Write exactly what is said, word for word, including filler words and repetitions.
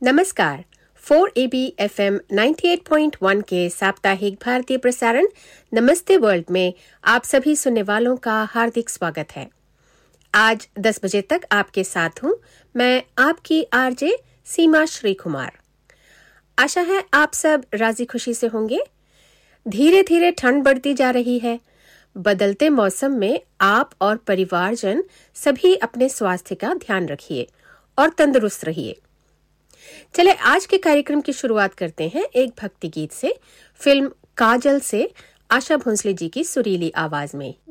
नमस्कार। Four A B F M अट्ठानवे point एक के साप्ताहिक भारतीय प्रसारण नमस्ते वर्ल्ड में आप सभी सुनने वालों का हार्दिक स्वागत है। आज दस बजे तक आपके साथ हूं मैं, आपकी आरजे सीमा श्री कुमार। आशा है आप सब राजी खुशी से होंगे। धीरे धीरे ठंड बढ़ती जा रही है। बदलते मौसम में आप और परिवारजन सभी अपने स्वास्थ्य का ध्यान रखिए और तंदुरुस्त रहिए। चले आज के कार्यक्रम की शुरुआत करते हैं एक भक्ति गीत से। फिल्म काजल से आशा भोंसले जी की सुरीली आवाज में।